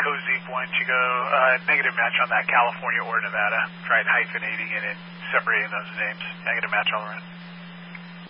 Cozy, why don't you go negative match on that California or Nevada? Tried hyphenating it and separating those names. Negative match all around.